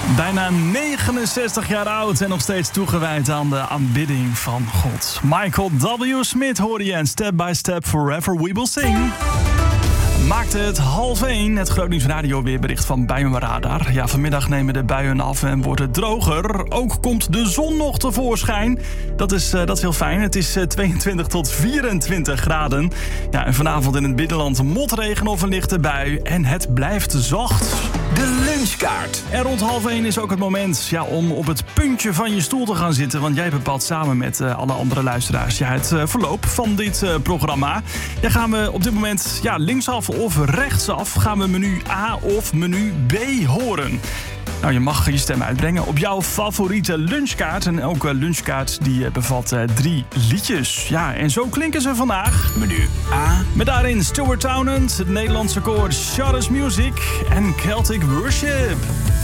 Bijna 69 jaar oud en nog steeds toegewijd aan de aanbidding van God. Michael W. Smith hoorde je en Step by Step Forever We Will Sing. Maakte het 12:30, het Gronings radioweerbericht van Buienradar. Ja, vanmiddag nemen de buien af en wordt het droger. Ook komt de zon nog tevoorschijn. Dat is heel fijn. Het is 22 tot 24 graden. Ja, en vanavond in het binnenland motregen of een lichte bui. En het blijft zacht. De lunchkaart. En rond 12:30 is ook het moment om op het puntje van je stoel te gaan zitten. Want jij bepaalt samen met alle andere luisteraars het verloop van dit programma. Ja, gaan we op dit moment linksaf of rechtsaf? Gaan we menu A of menu B horen? Nou, je mag je stem uitbrengen op jouw favoriete lunchkaart. En elke lunchkaart die bevat 3 liedjes. Ja, en zo klinken ze vandaag. Menu A. Met daarin Stuart Townend, het Nederlandse koor Shutters Music en Celtic Worship.